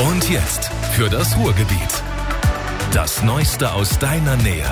Und jetzt für das Ruhrgebiet. Das Neueste aus deiner Nähe.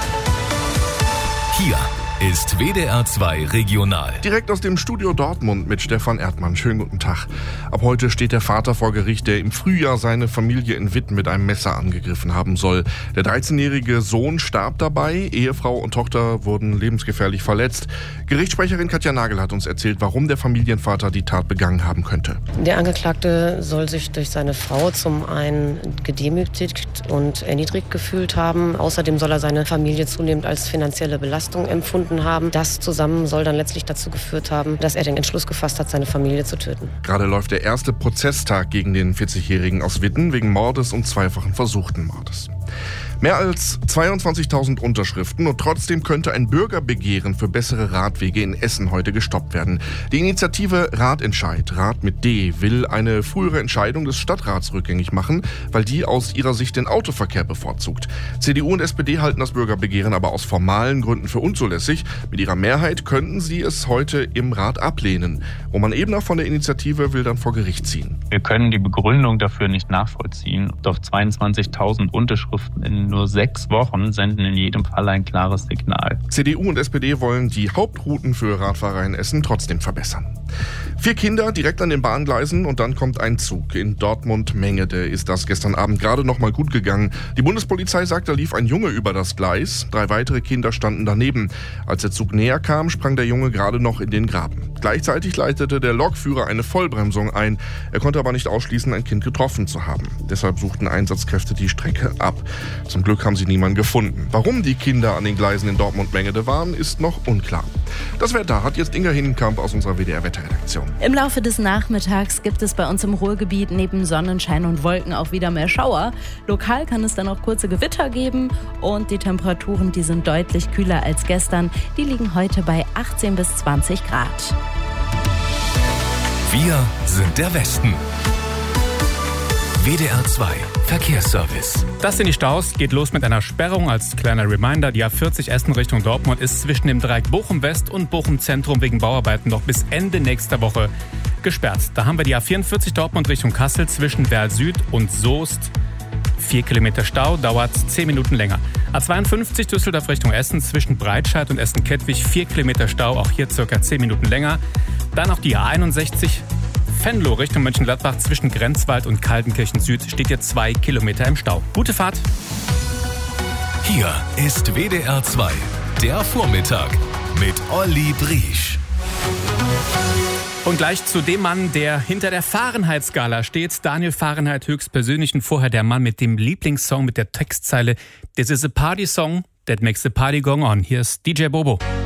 Hier ist WDR 2 Regional. Direkt aus dem Studio Dortmund mit Stefan Erdmann. Schönen guten Tag. Ab heute steht der Vater vor Gericht, der im Frühjahr seine Familie in Witten mit einem Messer angegriffen haben soll. Der 13-jährige Sohn starb dabei, Ehefrau und Tochter wurden lebensgefährlich verletzt. Gerichtssprecherin Katja Nagel hat uns erzählt, warum der Familienvater die Tat begangen haben könnte. Der Angeklagte soll sich durch seine Frau zum einen gedemütigt und erniedrigt gefühlt haben. Außerdem soll er seine Familie zunehmend als finanzielle Belastung empfunden haben. Das zusammen soll dann letztlich dazu geführt haben, dass er den Entschluss gefasst hat, seine Familie zu töten. Gerade läuft der erste Prozesstag gegen den 40-Jährigen aus Witten wegen Mordes und zweifachen versuchten Mordes. Mehr als 22.000 Unterschriften und trotzdem könnte ein Bürgerbegehren für bessere Radwege in Essen heute gestoppt werden. Die Initiative Ratentscheid, Rat mit D, will eine frühere Entscheidung des Stadtrats rückgängig machen, weil die aus ihrer Sicht den Autoverkehr bevorzugt. CDU und SPD halten das Bürgerbegehren aber aus formalen Gründen für unzulässig. Mit ihrer Mehrheit könnten sie es heute im Rat ablehnen. Roman Ebner von der Initiative will dann vor Gericht ziehen. Wir können die Begründung dafür nicht nachvollziehen. Doch 22.000 Unterschriften in nur 6 Wochen senden in jedem Fall ein klares Signal. CDU und SPD wollen die Hauptrouten für Radfahrer in Essen trotzdem verbessern. 4 Kinder direkt an den Bahngleisen und dann kommt ein Zug. In Dortmund-Mengede ist das gestern Abend gerade noch mal gut gegangen. Die Bundespolizei sagt, da lief ein Junge über das Gleis. 3 weitere Kinder standen daneben. Als der Zug näher kam, sprang der Junge gerade noch in den Graben. Gleichzeitig leitete der Lokführer eine Vollbremsung ein. Er konnte aber nicht ausschließen, ein Kind getroffen zu haben. Deshalb suchten Einsatzkräfte die Strecke ab. Zum Glück haben sie niemanden gefunden. Warum die Kinder an den Gleisen in Dortmund-Mengede waren, ist noch unklar. Das Wetter hat jetzt Inga Hinnenkamp aus unserer WDR-Wetterredaktion. Im Laufe des Nachmittags gibt es bei uns im Ruhrgebiet neben Sonnenschein und Wolken auch wieder mehr Schauer. Lokal kann es dann auch kurze Gewitter geben und die Temperaturen, die sind deutlich kühler als gestern. Die liegen heute bei 18 bis 20 Grad. Wir sind der Westen. WDR 2 Verkehrsservice. Das sind die Staus. Geht los mit einer Sperrung. Als kleiner Reminder, die A40 Essen Richtung Dortmund ist zwischen dem Dreieck Bochum West und Bochum Zentrum wegen Bauarbeiten noch bis Ende nächster Woche gesperrt. Da haben wir die A44 Dortmund Richtung Kassel zwischen Werl Süd und Soest. 4 Kilometer Stau, dauert 10 Minuten länger. A52 Düsseldorf Richtung Essen zwischen Breitscheid und Essen-Kettwig 4 Kilometer Stau, auch hier circa 10 Minuten länger. Dann auch die A61 Venlo Richtung Mönchengladbach zwischen Grenzwald und Kaltenkirchen Süd steht jetzt 2 Kilometer im Stau. Gute Fahrt. Hier ist WDR 2, der Vormittag mit Olli Briesch. Und gleich zu dem Mann, der hinter der Fahrenheit-Skala steht. Daniel Fahrenheit höchstpersönlich und vorher der Mann mit dem Lieblingssong mit der Textzeile This is a party song that makes the party go on. Hier ist DJ Bobo.